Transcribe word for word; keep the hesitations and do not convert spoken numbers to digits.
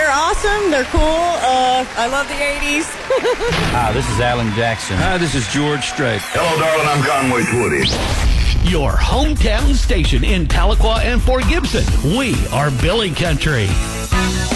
they're awesome. They're cool. Uh, I love the eighties. Hi, this is Alan Jackson. Hi, this is George Strait. Hello, darling. I'm Conway Twitty. Your hometown station in Tahlequah and Fort Gibson. We are Billy Country.